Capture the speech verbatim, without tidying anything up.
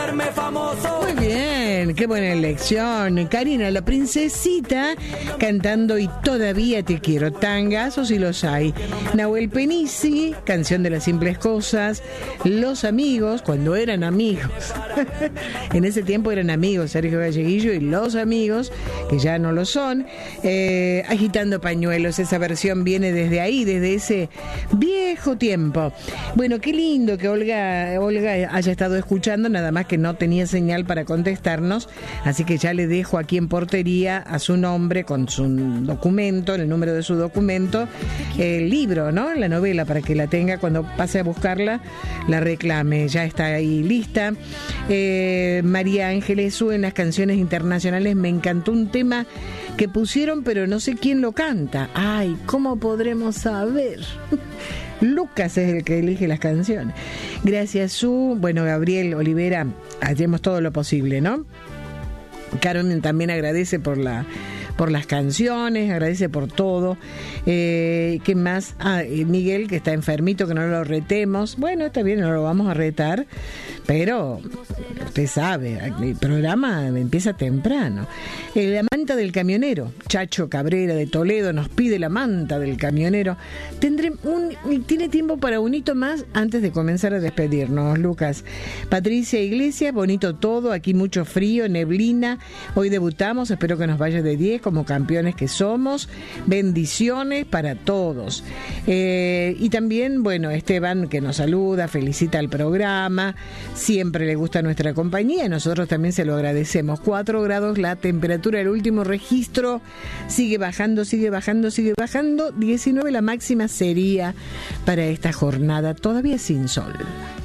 hacerme famoso. Muy bien, qué buena elección. Karina, la princesita, cantando Y todavía te quiero. Tangazos si los hay. Nahuel Penisi, Canción de las simples cosas. Los amigos, cuando eran amigos. En ese tiempo eran amigos, Sergio Galleguillo y Los amigos, que ya no lo son. Eh, agitando pañuelos, esa versión viene desde ahí, desde ese viejo tiempo. Bueno, qué lindo que Olga, Olga haya estado escuchando, nada más que no tenía señal para contestarnos, así que ya le dejo aquí en portería a su nombre con su documento, el número de su documento, el libro, ¿no? La novela, para que la tenga cuando pase a buscarla, la reclame, ya está ahí lista. Eh, María Ángeles Su, en las canciones internacionales me encantó un tema que pusieron, pero no sé quién lo canta. Ay, ¿cómo podremos saber? Lucas es el que elige las canciones. Gracias, Su. Bueno, Gabriel Olivera, hacemos todo lo posible, ¿no? Carmen también agradece por la por las canciones, agradece por todo. Eh, ¿Qué más? Ah, Miguel, que está enfermito, que no lo retemos. Bueno, está bien, no lo vamos a retar, pero usted sabe, el programa empieza temprano. Eh, la manta del camionero, Chacho Cabrera de Toledo nos pide la manta del camionero. Tendré un, tiene tiempo para un hito más antes de comenzar a despedirnos, Lucas. Patricia Iglesias, bonito todo, aquí mucho frío, neblina. Hoy debutamos, espero que nos vaya de diez como campeones que somos. Bendiciones para todos. Eh, y también, bueno, Esteban, que nos saluda, felicita al programa, siempre le gusta nuestra compañía, nosotros también se lo agradecemos. Cuatro grados la temperatura, el último registro, sigue bajando, sigue bajando, sigue bajando. diecinueve la máxima sería para esta jornada, todavía sin sol.